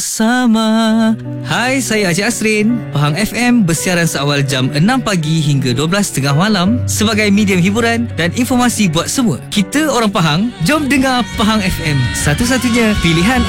Sama. Hai, saya Encik Asrin. Pahang FM bersiaran seawal jam 6 pagi hingga 12.30 malam sebagai medium hiburan dan informasi buat semua. Kita orang Pahang, jom dengar Pahang FM. Satu-satunya pilihan